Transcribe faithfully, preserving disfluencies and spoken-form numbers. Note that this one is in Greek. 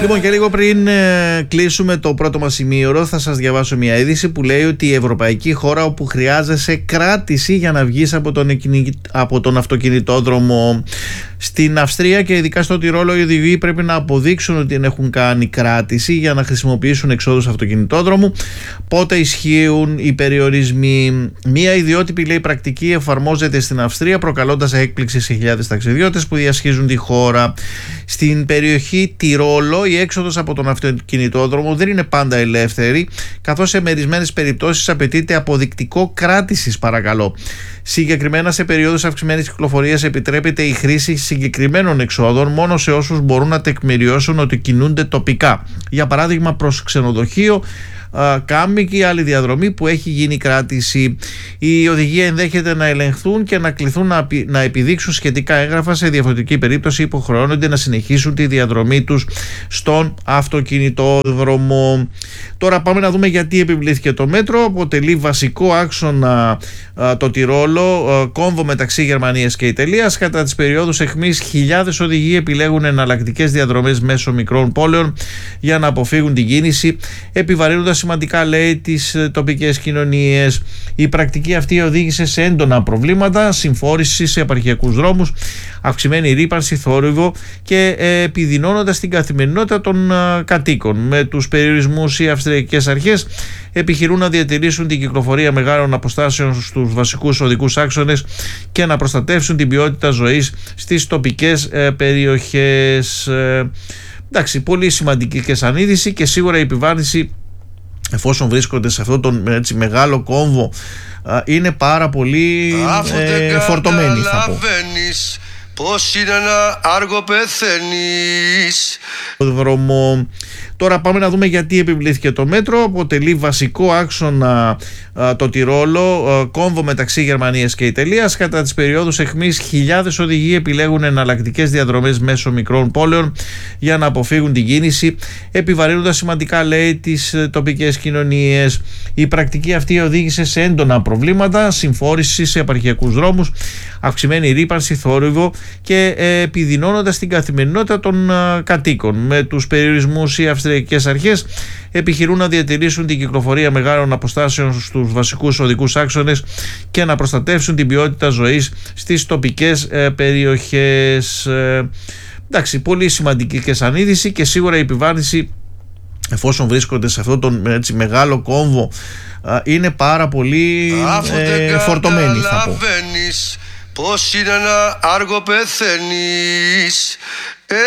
Λοιπόν, και λίγο πριν ε, κλείσουμε το πρώτο μας σημείωρο, θα σας διαβάσω μια είδηση που λέει ότι η ευρωπαϊκή χώρα όπου χρειάζεσαι κράτηση για να βγεις από τον, από τον αυτοκινητόδρομο. Στην Αυστρία και ειδικά στο Τυρόλο, οι οδηγοί πρέπει να αποδείξουν ότι έχουν κάνει κράτηση για να χρησιμοποιήσουν εξόδους αυτοκινητόδρομου. Πότε ισχύουν οι περιορισμοί? Μια ιδιότυπη, λέει, πρακτική εφαρμόζεται στην Αυστρία, προκαλώντας έκπληξη σε χιλιάδες ταξιδιώτες που διασχίζουν τη χώρα. Στην περιοχή Τυρόλο, η έξοδος από τον αυτοκινητόδρομο δεν είναι πάντα ελεύθερη, καθώς σε μερισμένες περιπτώσεις απαιτείται αποδεικτικό κράτησης, παρακαλώ. Συγκεκριμένα, σε περίοδους αυξημένης κυκλοφορίας επιτρέπεται η χρήση συγκεκριμένων εξόδων μόνο σε όσους μπορούν να τεκμηριώσουν ότι κινούνται τοπικά. Για παράδειγμα, προς ξενοδοχείο, κάμπινγκ ή άλλη διαδρομή που έχει γίνει κράτηση. Οι οδηγοί ενδέχεται να ελεγχθούν και να κληθούν να, να επιδείξουν σχετικά έγγραφα. Σε διαφορετική περίπτωση υποχρεώνονται να συνεχίσουν τη διαδρομή τους στον αυτοκινητόδρομο. Τώρα πάμε να δούμε γιατί επιβλήθηκε το μέτρο. Αποτελεί βασικό άξονα α, το Τυρόλο, α, κόμβο μεταξύ Γερμανίας και Ιταλίας. Κατά τις περιόδους αιχμής, χιλιάδες οδηγοί επιλέγουν εναλλακτικές διαδρομές μέσω μικρών πόλεων για να αποφύγουν την κίνηση, επιβαρύνοντας σημαντικά, λέει, τις τοπικές κοινωνίες. Η πρακτική αυτή οδήγησε σε έντονα προβλήματα, συμφόρηση σε επαρχιακούς δρόμους, αυξημένη ρύπανση, θόρυβο και επιδεινώνοντας την καθημερινότητα των κατοίκων. Με τους περιορισμούς, οι αυστριακές αρχές επιχειρούν να διατηρήσουν την κυκλοφορία μεγάλων αποστάσεων στους βασικούς οδικούς άξονες και να προστατεύσουν την ποιότητα ζωής στις τοπικές περιοχές. Εντάξει, πολύ σημαντική και σαν είδηση, και σίγουρα η επιβάρυνση, εφόσον βρίσκονται σε αυτόν τον, έτσι, μεγάλο κόμβο, είναι πάρα πολύ ε, φορτωμένοι, θα πω. Πώς είναι να άργο πεθαίνεις. Δρόμο. Τώρα πάμε να δούμε γιατί επιβλήθηκε το μέτρο. Αποτελεί βασικό άξονα α, το Τυρόλο, α, κόμβο μεταξύ Γερμανίας και Ιταλίας. Κατά τις περιόδους αιχμής, χιλιάδες οδηγοί επιλέγουν εναλλακτικές διαδρομές μέσω μικρών πόλεων για να αποφύγουν την κίνηση, επιβαρύνοντας σημαντικά, λέει, τις τοπικές κοινωνίες. Η πρακτική αυτή οδήγησε σε έντονα προβλήματα, συμφόρηση σε επαρχιακούς δρόμους, αυξημένη ρύπανση, θόρυβο και επιδεινώνοντας την καθημερινότητα των κατοίκων. Με τους περιορισμούς, οι αυστριακές αρχές επιχειρούν να διατηρήσουν την κυκλοφορία μεγάλων αποστάσεων στους βασικούς οδικούς άξονες και να προστατεύσουν την ποιότητα ζωής στις τοπικές περιοχές. Εντάξει, πολύ σημαντική και σαν είδηση, και σίγουρα η επιβάρυνση, εφόσον βρίσκονται σε αυτόν τον, έτσι, μεγάλο κόμβο, είναι πάρα πολύ ε, φορτωμένοι, θα πω. Πώς είναι να άργο πεθαίνεις.